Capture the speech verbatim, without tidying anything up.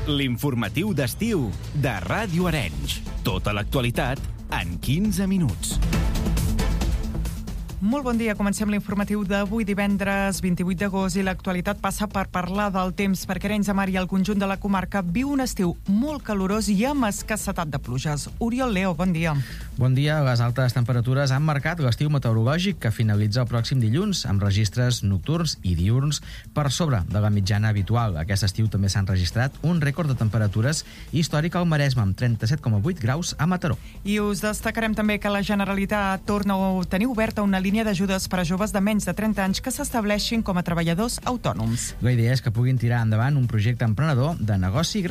L'informatiu d'estiu de Ràdio Arenys. Tota l'actualitat en quinze minuts. Molt bon dia, comencem l'informatiu d'avui divendres vint-i-vuit d'agost i l'actualitat passa per parlar del temps perquè Arenys de Mar i el conjunt de la comarca viu un estiu molt calorós i amb escassetat de pluges. Oriol Leo, bon dia. Bon dia. Les altes temperatures han marcat l'estiu meteorològic que finalitza el pròxim dilluns amb registres nocturns i diürns per sobre de la mitjana habitual. Aquest estiu també s'han registrat un rècord de temperatures històric al Maresme amb trenta-set coma vuit graus a Mataró. I us destacarem també que la Generalitat torna a tenir oberta una línia d'ajudes per a joves de menys de trenta anys que s'estableixin com a treballadors autònoms. La idea és que puguin tirar endavant un projecte emprenedor de negoci